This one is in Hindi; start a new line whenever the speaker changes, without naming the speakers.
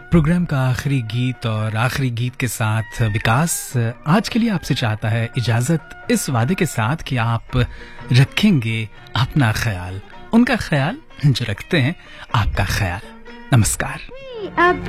प्रोग्राम का आखिरी गीत और आखिरी गीत के साथ विकास आज के लिए आपसे चाहता है इजाजत, इस वादे के साथ कि आप रखेंगे अपना ख्याल, उनका ख्याल जो रखते हैं आपका ख्याल। नमस्कार।
अब